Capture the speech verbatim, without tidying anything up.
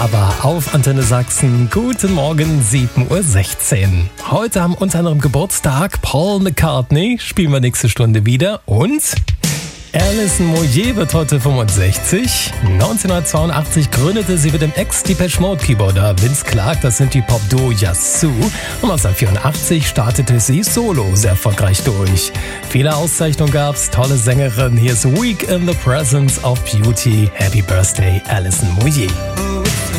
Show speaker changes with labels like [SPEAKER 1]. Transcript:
[SPEAKER 1] Aber auf Antenne Sachsen, guten Morgen, sieben Uhr sechzehn. Heute haben unter anderem Geburtstag Paul McCartney, spielen wir nächste Stunde wieder. Und Alison Moyet wird heute fünfundsechzig. neunzehnhundertzweiundachtzig gründete sie mit dem Ex-Depeche Mode Keyboarder Vince Clarke das Synthie-Pop-Duo Yazoo. Und neunzehnhundertvierundachtzig startete sie solo sehr erfolgreich durch. Viele Auszeichnungen gab's, tolle Sängerin. Hier ist Week in the Presence of Beauty. Happy Birthday, Alison Moyet.